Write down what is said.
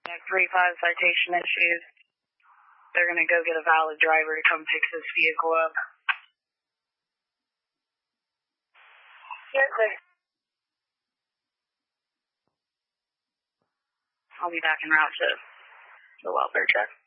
have 3-5 citation issues. They're going to go get a valid driver to come pick this vehicle up. Yes, sir. I'll be back en route to the welfare check.